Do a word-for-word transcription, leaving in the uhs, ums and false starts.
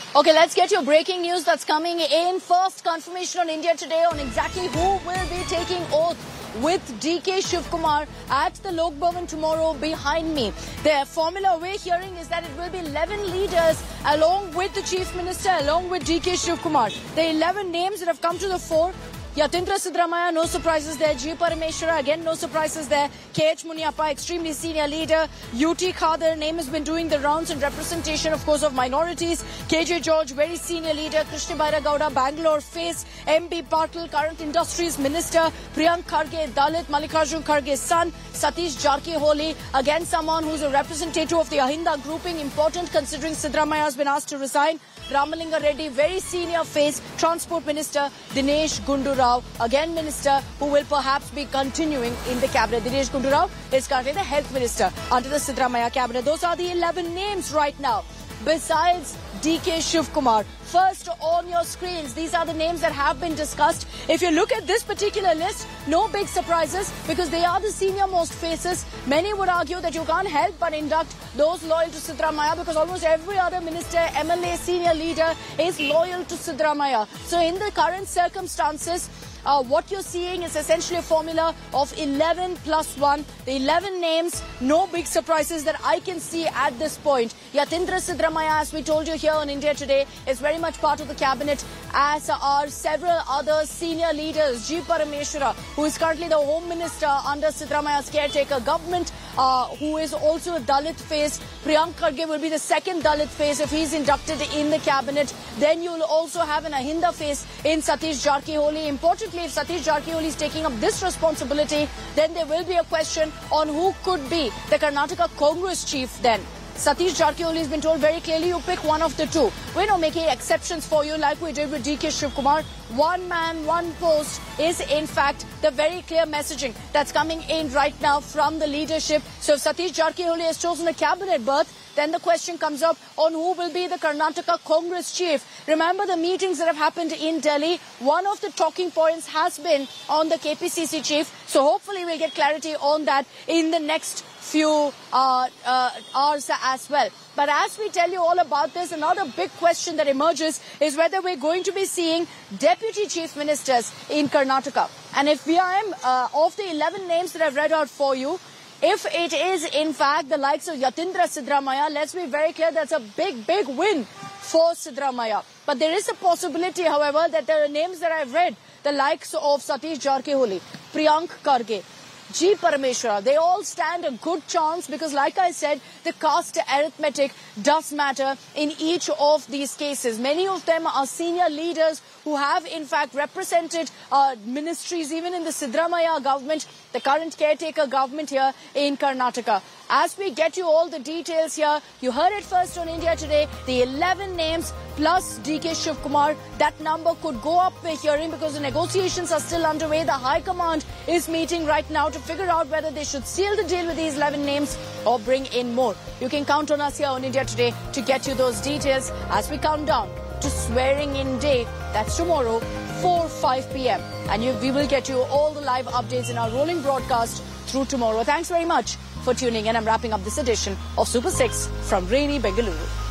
Okay, let's get your breaking news that's coming in. First confirmation on India Today on exactly who will be taking oath with D K Shivkumar at the Lok Bhavan tomorrow behind me. The formula we're hearing is that it will be eleven leaders along with the Chief Minister, along with D K Shivkumar. The eleven names that have come to the fore. Yatindra Siddaramaiah, no surprises there. G. Parameshwara, again, no surprises there. K H Muniappa, extremely senior leader. U T Khadar, name has been doing the rounds in representation, of course, of minorities. K J George, very senior leader. Krishna Bairagowda, Bangalore face. M B Patil, current industries minister. Priyank Kharge, Dalit. Mallikarjun Kharge's son. Satish Jarkiholi, again, someone who's a representative of the Ahinda grouping. Important considering Siddaramaiah has been asked to resign. Ramalinga Reddy, very senior face. Transport Minister. Dinesh Gundu Rao, again minister who will perhaps be continuing in the cabinet. Dinesh Gundu Rao is currently the health minister under the Siddaramaiah cabinet. Those are the eleven names right now. Besides D K Shivkumar, first on your screens, these are the names that have been discussed. If you look at this particular list, no big surprises because they are the senior most faces. Many would argue that you can't help but induct those loyal to Siddaramaiah because almost every other minister, M L A, senior leader is loyal to Siddaramaiah. So in the current circumstances, Uh, what you're seeing is essentially a formula of eleven plus one. The eleven names, no big surprises that I can see at this point. Yatindra Siddaramaiah, as we told you here on India Today, is very much part of the cabinet, as are several other senior leaders. G. Parameshwara, who is currently the Home Minister under Siddaramaiah's caretaker government, uh, who is also a Dalit face. Priyank Kharge will be the second Dalit face if he's inducted in the cabinet. Then you'll also have an Ahinda face in Satish Jarkiholi. Importantly, if Satish Jarkiholi is taking up this responsibility, then there will be a question on who could be the Karnataka Congress chief then. Satish Jarkiholi has been told very clearly, you pick one of the two. We're not making exceptions for you like we did with D K Shivkumar. One man, one post is in fact the very clear messaging that's coming in right now from the leadership. So if Satish Jarkiholi has chosen a cabinet berth, then the question comes up on who will be the Karnataka Congress chief. Remember the meetings that have happened in Delhi. One of the talking points has been on the K P C C chief. So hopefully we'll get clarity on that in the next few uh, uh, hours as well. But as we tell you all about this, another big question that emerges is whether we're going to be seeing deputy chief ministers in Karnataka. And if we are uh, of the eleven names that I've read out for you, if it is in fact the likes of Yatindra Siddaramaiah, let's be very clear, that's a big, big win for Siddaramaiah. But there is a possibility, however, that there are names that I've read, the likes of Satish Jarkiholi, Priyank Kharge, G. Parameshwara, they all stand a good chance because, like I said, the caste arithmetic does matter in each of these cases. Many of them are senior leaders who have, in fact, represented uh, ministries even in the Siddaramaiah government, the current caretaker government here in Karnataka. As we get you all the details here, you heard it first on India Today, the eleven names plus D K Shivkumar, that number could go up, we're hearing, because the negotiations are still underway. The High Command is meeting right now to figure out whether they should seal the deal with these eleven names or bring in more. You can count on us here on India Today to get you those details as we count down to swearing in day. That's tomorrow, four five p m And you, we will get you all the live updates in our rolling broadcast through tomorrow. Thanks very much for tuning in. I'm wrapping up this edition of Super six from rainy Bengaluru.